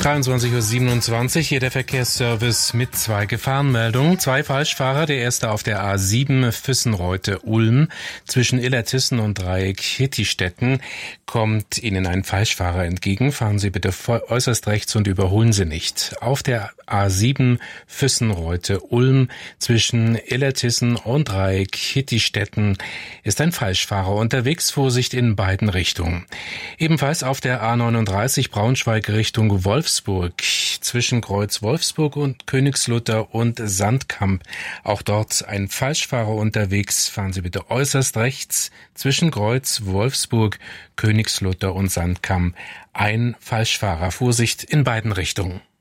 23:27 Uhr, hier der Verkehrsservice mit 2 Gefahrenmeldungen. 2 Falschfahrer, der erste auf der A7 Füssenreute-Ulm zwischen Illertissen und Dreieck Hittistetten. Kommt Ihnen ein Falschfahrer entgegen, fahren Sie bitte äußerst rechts und überholen Sie nicht. Auf der A7 Füssenreute-Ulm zwischen Illertissen und Dreieck Hittistetten ist ein Falschfahrer unterwegs, Vorsicht in beiden Richtungen. Ebenfalls auf der A39 Braunschweig Richtung Wolfsburg zwischen Kreuz Wolfsburg und Königslutter und Sandkamp. Auch dort ein Falschfahrer unterwegs. Fahren Sie bitte äußerst rechts zwischen Kreuz Wolfsburg, Königslutter und Sandkamp. Ein Falschfahrer. Vorsicht in beiden Richtungen.